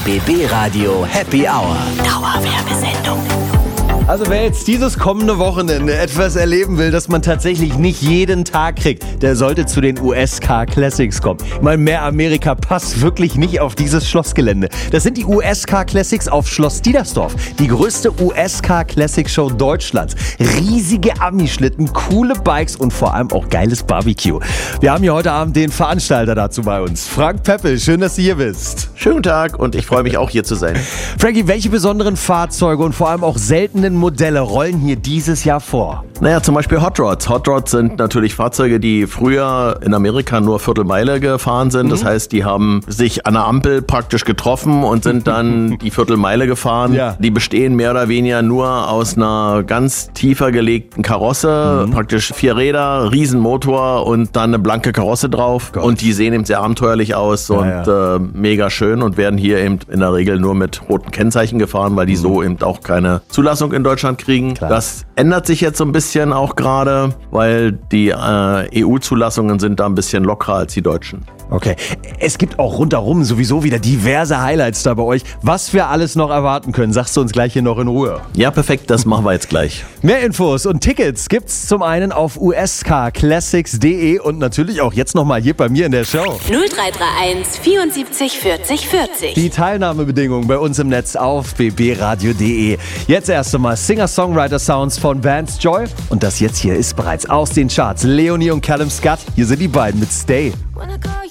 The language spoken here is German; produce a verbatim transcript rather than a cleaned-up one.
B B Radio Happy Hour. Dauerwerbesendung. Also wer jetzt dieses kommende Wochenende etwas erleben will, das man tatsächlich nicht jeden Tag kriegt, der sollte zu den U S Car Classics kommen. Ich meine, mehr Amerika passt wirklich nicht auf dieses Schlossgelände. Das sind die U S Car Classics auf Schloss Diedersdorf. Die größte U S Car Classic Show Deutschlands. Riesige Ami-Schlitten, coole Bikes und vor allem auch geiles Barbecue. Wir haben hier heute Abend den Veranstalter dazu bei uns. Frank Peppel, schön, dass du hier bist. Schönen guten Tag und ich freue mich auch hier zu sein. Frankie, welche besonderen Fahrzeuge und vor allem auch seltenen Modelle rollen hier dieses Jahr vor? Naja, zum Beispiel Hot Rods. Hot Rods sind natürlich Fahrzeuge, die früher in Amerika nur Viertelmeile gefahren sind. Mhm. Das heißt, die haben sich an der Ampel praktisch getroffen und sind dann die Viertelmeile gefahren. Ja. Die bestehen mehr oder weniger nur aus einer ganz tiefer gelegten Karosse. Mhm. Praktisch vier Räder, Riesenmotor und dann eine blanke Karosse drauf. Gott. Und die sehen eben sehr abenteuerlich aus ja, und ja. Äh, mega schön und werden hier eben in der Regel nur mit roten Kennzeichen gefahren, weil die mhm. so eben auch keine Zulassung in Deutschland kriegen. Klar. Das ändert sich jetzt so ein bisschen auch gerade, weil die äh, E U-Zulassungen sind da ein bisschen lockerer als die deutschen. Okay, es gibt auch rundherum sowieso wieder diverse Highlights da bei euch. Was wir alles noch erwarten können, sagst du uns gleich hier noch in Ruhe. Ja, perfekt, das machen wir jetzt gleich. Mehr Infos und Tickets gibt's zum einen auf u s car classics punkt d e und natürlich auch jetzt nochmal hier bei mir in der Show. null drei drei eins vierundsiebzig vierzig vierzig. Die Teilnahmebedingungen bei uns im Netz auf b b radio punkt d e. Jetzt erst einmal Singer-Songwriter-Sounds von Vance Joy. Und das jetzt hier ist bereits aus den Charts. Leonie und Callum Scott, hier sind die beiden mit Stay.